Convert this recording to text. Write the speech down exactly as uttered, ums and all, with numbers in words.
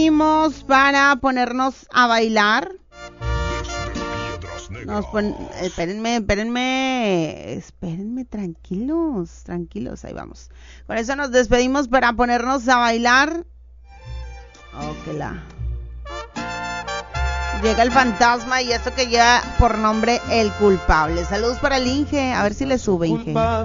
despedimos para ponernos a bailar. Nos pon... Espérenme, espérenme, espérenme, tranquilos, tranquilos, ahí vamos. Con eso nos despedimos para ponernos a bailar. Oh, que la... Llega el fantasma y esto que lleva por nombre El Culpable. Saludos para el Inge, a ver si le sube, Inge.